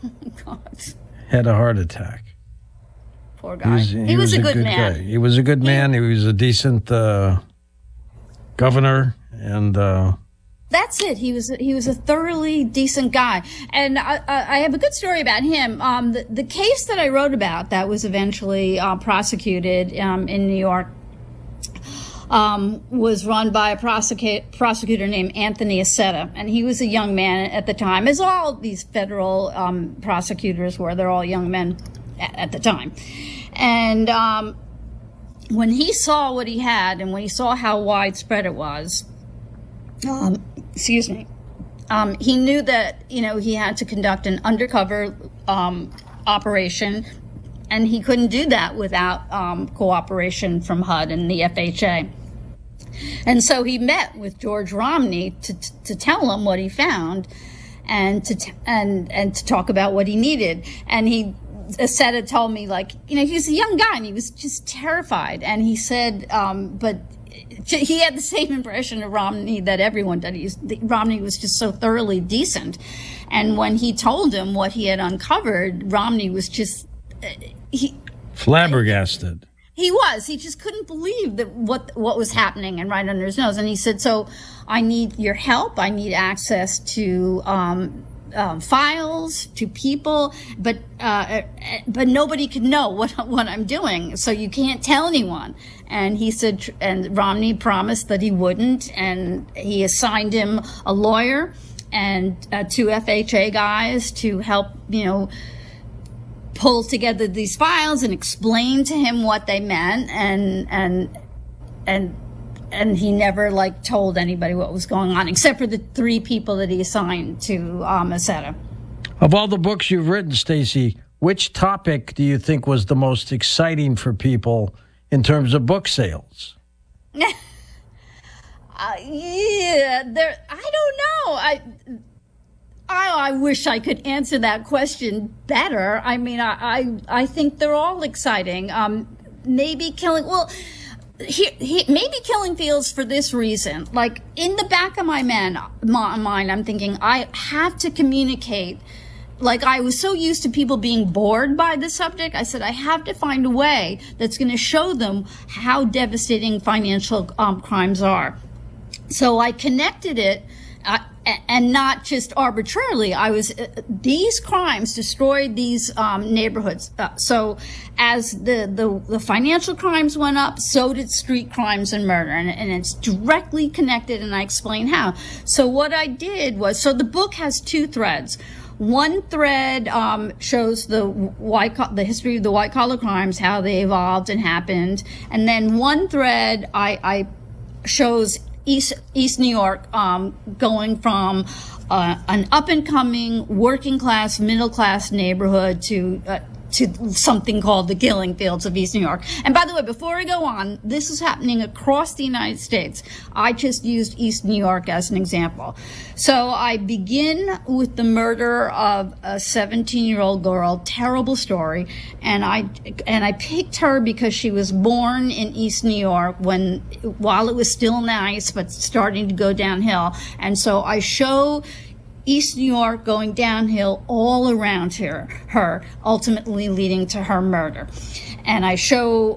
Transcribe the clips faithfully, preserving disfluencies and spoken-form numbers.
God. Had a heart attack. Poor guy. He was, he he was was a, a good, good man. guy. He was a good He- man. He was a decent uh, governor, and uh, That's it. He was he was a thoroughly decent guy, and I, I I have a good story about him. Um, the, the case that I wrote about that was eventually uh, prosecuted um, in New York um, was run by a prosecutor prosecutor named Anthony Aceta, and he was a young man at the time, as all these federal um, prosecutors were. They're all young men at, at the time, and um, when he saw what he had, and when he saw how widespread it was. Um, excuse me. Um, he knew that, you know, he had to conduct an undercover um, operation, and he couldn't do that without um, cooperation from H U D and the F H A. And so he met with George Romney to to tell him what he found, and to t- and and to talk about what he needed. And he Aceta told me, like, you know, he was a young guy and he was just terrified. And he said, um, but. He had the same impression of Romney that everyone did. He's, Romney was just so thoroughly decent. And when he told him what he had uncovered, Romney was just, uh, he flabbergasted. He was. He just couldn't believe that what what was happening and right under his nose. And he said, so I need your help. I need access to um, um, files, to people, but uh, but nobody could know what what I'm doing. So you can't tell anyone. And he said, and Romney promised that he wouldn't, and he assigned him a lawyer and uh, two F H A guys to help, you know, pull together these files and explain to him what they meant, and and and and he never like told anybody what was going on, except for the three people that he assigned to um, Aceta. Of all the books you've written, Stacey, which topic do you think was the most exciting for people in terms of book sales? uh, yeah, there. I don't know. I, I I wish I could answer that question better. I mean, I I, I think they're all exciting. Um, maybe killing. Well, he, he, maybe Killing Fields for this reason. Like in the back of my man, my mind, I'm thinking I have to communicate. Like, I was so used to people being bored by the subject, I said, I have to find a way that's going to show them how devastating financial um, crimes are. So I connected it, uh, and not just arbitrarily. I was, uh, these crimes destroyed these um, neighborhoods. Uh, so as the, the, the financial crimes went up, so did street crimes and murder. And, and it's directly connected, and I explain how. So what I did was, so the book has two threads. One thread um, shows the white co- the history of the white collar crimes, how they evolved and happened, and then one thread I, I shows East East New York um, going from uh, an up and coming working class, middle class neighborhood to uh, to something called the Killing Fields of East New York. And by the way, before I go on, this is happening across the United States. I just used East New York as an example. So I begin with the murder of a seventeen-year-old girl, terrible story, and I and I picked her because she was born in East New York when while it was still nice but starting to go downhill. And so I show East New York going downhill all around her, her, ultimately leading to her murder. And I show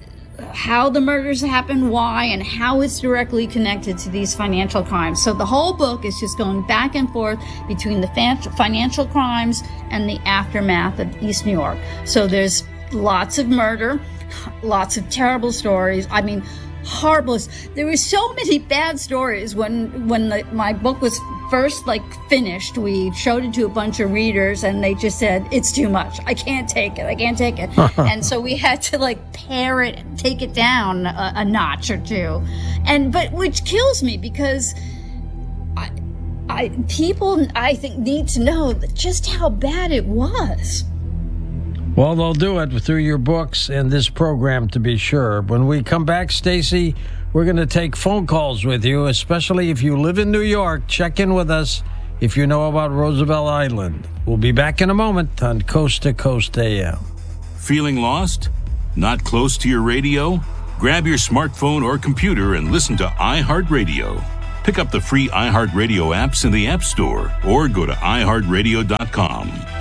how the murders happen, why, and how it's directly connected to these financial crimes. So the whole book is just going back and forth between the financial crimes and the aftermath of East New York. So there's lots of murder, lots of terrible stories. I mean, horrible. There were so many bad stories when when the, my book was first like finished. We showed it to a bunch of readers, and they just said, it's too much. I can't take it. I can't take it. And so we had to like pare it, take it down a, a notch or two. And but which kills me because I, I people I think need to know just how bad it was. Well, they'll do it through your books and this program, to be sure. When we come back, Stacey, we're going to take phone calls with you, especially if you live in New York. Check in with us if you know about Roosevelt Island. We'll be back in a moment on Coast to Coast A M. Feeling lost? Not close to your radio? Grab your smartphone or computer and listen to iHeartRadio. Pick up the free iHeartRadio apps in the App Store or go to i heart radio dot com.